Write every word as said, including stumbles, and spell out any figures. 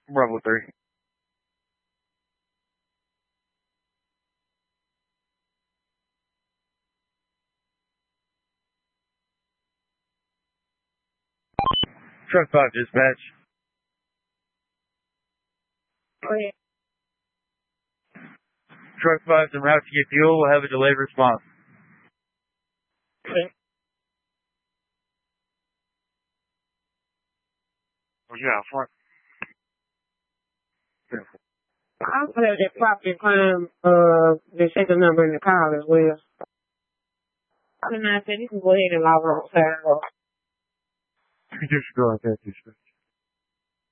Bravo three. Truck five dispatch. Okay. Truck five's en route to get fuel. Will have a delayed response. Okay. What you out for? I'll put that property crime, uh, the second number in the car as well. And I said, you can go ahead and log on. You just go ahead, dispatch.